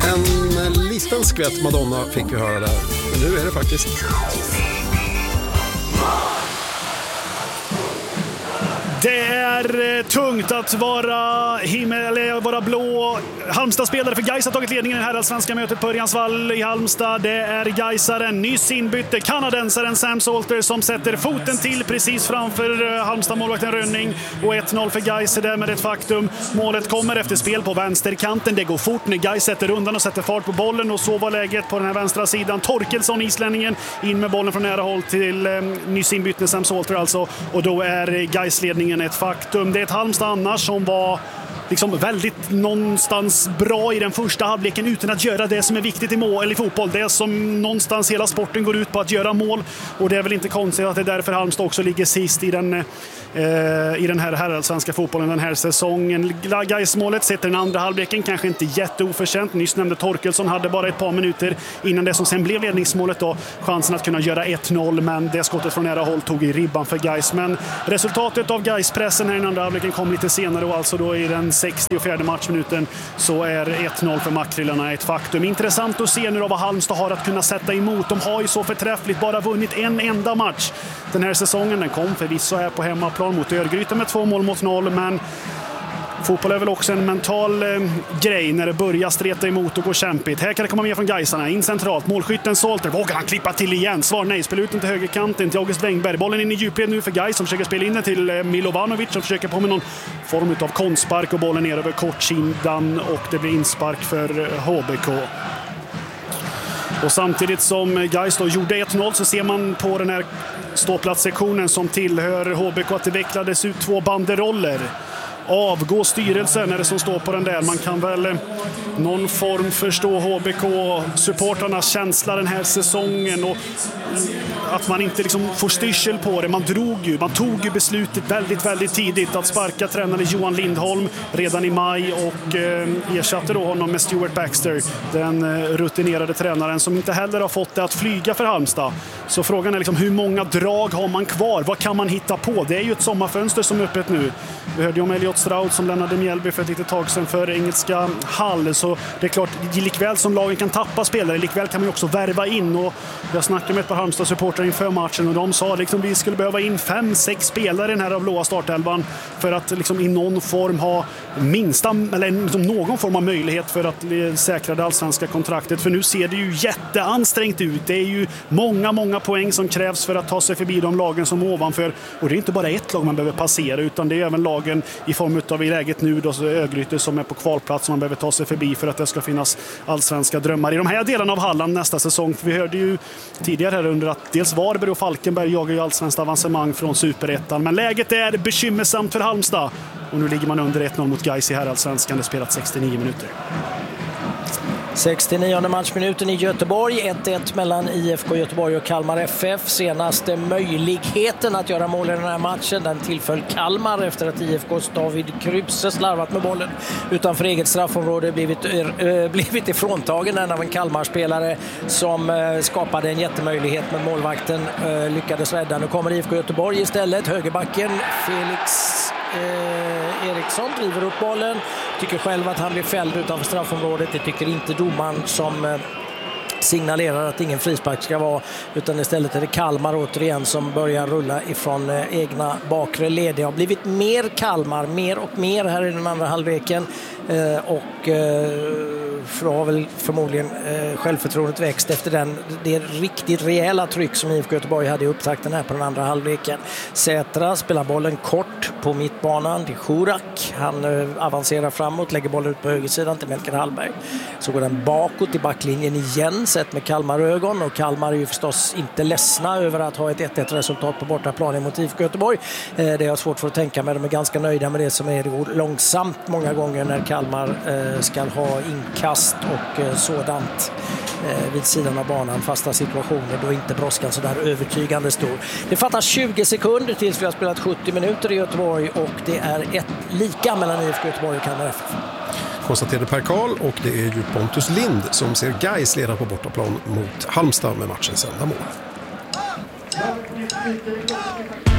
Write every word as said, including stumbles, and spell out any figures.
En liten skvätt Madonna fick vi höra där. Men nu är det faktiskt... Det är tungt att vara himmel eller vara blå. Halmstad-spelare för Gais har tagit ledningen i det här allsvenska mötet på Örjansvall i Halmstad. Det är Gaisaren, nyss inbytte kanadensaren Sam Salter som sätter foten till precis framför Halmstad-målvakten Rönning. Och ett noll för Gais är därmed ett faktum. Målet kommer efter spel på vänsterkanten. Det går fort när Gais sätter undan och sätter fart på bollen. Och så var läget på den här vänstra sidan. Torkelsson, islänningen, in med bollen från nära håll till eh, nyss inbytte Sam Salter alltså. Och då är Gais-ledningen ett faktum. Det är ett Halmstad annars som var liksom väldigt någonstans bra i den första halvleken utan att göra det som är viktigt i mål eller i fotboll. Det som någonstans hela sporten går ut på att göra mål. Och det är väl inte konstigt att det är därför Halmstad också ligger sist i den, eh, i den här herrallsvenska fotbollen den här säsongen. Gais-målet sätter den andra halvleken, kanske inte jätteoförtjänt. Nyss nämnde Torkelsson hade bara ett par minuter innan det som sen blev ledningsmålet då, chansen att kunna göra ett noll, men det skottet från nära håll tog i ribban för Gais. Men resultatet av Gais-pressen här i den andra halvleken kom lite senare och alltså då i den sextiofjärde matchminuten så är ett noll för Makrillarna ett faktum. Intressant att se nu då vad Halmstad har att kunna sätta emot. De har ju så förträffligt bara vunnit en enda match den här säsongen. Den kom förvisso här på hemmaplan mot Örgryte med två mål mot noll, men fotboll är väl också en mental eh, grej när det börjar streta emot och gå kämpigt. Här kan det komma mer från Gaisarna. In centralt. Målskytten Salter. Vågar han klippa till igen? Svar nej. Spelar ut den till högerkanten till August Wengberg. Bollen in i djupled nu för Gais som försöker spela in den till eh, Milovanovic som försöker på med någon form av konstspark och bollen ner över kortsidan och det blir inspark för eh, H B K. Och samtidigt som Gais då gjorde ett noll så ser man på den här ståplatssektionen som tillhör H B K att det vecklades ut två banderoller. Avgå styrelsen är det som står på den där. Man kan väl någon form förstå H B K-supportarnas känsla den här säsongen och att man inte liksom får styrsel på det. Man drog ju, man tog ju beslutet väldigt, väldigt tidigt att sparka tränare Johan Lindholm redan i maj och eh, ersatte då honom med Stuart Baxter, den eh, rutinerade tränaren som inte heller har fått det att flyga för Halmstad. Så frågan är liksom hur många drag har man kvar? Vad kan man hitta på? Det är ju ett sommarfönster som är öppet nu. Vi hörde ju om Elliot Stroud som lämnade Mjällby för ett litet tag sedan för engelska Hall, så det är klart, likväl som lagen kan tappa spelare, likväl kan man ju också värva in. Och jag snackade med ett par Halmstad-supportrar inför matchen och de sa liksom vi skulle behöva in fem, sex spelare i den här av blåa startelvan för att liksom i någon form ha minsta, eller liksom någon form av möjlighet för att säkra det allsvenska kontraktet. För nu ser det ju jätteansträngt ut. Det är ju många, många poäng som krävs för att ta sig förbi de lagen som ovanför. Och det är inte bara ett lag man behöver passera utan det är även lagen i form av i läget nu då Örgryte som är på kvalplats som man behöver ta sig förbi för att det ska finnas allsvenska drömmar i de här delarna av Halland nästa säsong. För vi hörde ju tidigare här under att dels Varberg och Falkenberg jagar ju allsvenskt avancemang från Superettan. Men läget är bekymmersamt för Halmstad. Och nu ligger man under ett noll mot Gais i här allsvenskan. Det spelat sextionio minuter. sextionionde matchminuten i Göteborg. ett ett mellan I F K Göteborg och Kalmar F F. Senaste möjligheten att göra mål i den här matchen, den tillföll Kalmar efter att I F K:s David Krypse slarvat med bollen utanför eget straffområde, blivit, äh, blivit ifråntagen av en Kalmar-spelare som äh, skapade en jättemöjlighet, men målvakten äh, lyckades rädda. Nu kommer I F K Göteborg istället. Högerbacken Felix Eh, Eriksson driver upp bollen, tycker själv att han blir fälld utanför straffområdet. Det tycker inte domaren som eh, signalerar att ingen frispark ska vara, utan istället är det Kalmar återigen som börjar rulla ifrån eh, egna bakre led. Det har blivit mer Kalmar, mer och mer här i den andra halvleken eh, och eh, för har väl förmodligen eh, självförtroendet växt efter den, det riktigt rejäla tryck som I F K Göteborg hade i upptakten här på den andra halvleken. Sätra spelar bollen kort på mittbanan till Schurak. Han eh, avancerar framåt, lägger bollen ut på högersidan till Melker Hallberg. Så går den bakåt i backlinjen igen, sett med Kalmar-ögon, och Kalmar är ju förstås inte ledsna över att ha ett ett ett resultat på bortaplan mot I F K Göteborg. Eh, det är svårt för att tänka mig, de är ganska nöjda med det som är det långsamt många gånger när Kalmar eh, ska ha inkast och eh, sådant eh, vid sidan av banan, fasta situationer då inte brådskan så där övertygande stor. Det fattas tjugo sekunder tills vi har spelat sjuttio minuter i Göteborg och det är ett lika mellan I F K Göteborg och Kalmar F F. Konstaterade Per Karl, och det är ju Pontus Lind som ser Gais leda på bortaplan mot Halmstad med matchens enda mål.